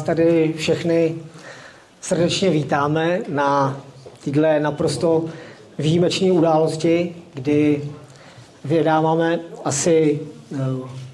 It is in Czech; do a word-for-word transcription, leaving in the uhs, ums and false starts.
tady všechny srdečně vítáme na této naprosto výjimečné události, kdy vydáváme asi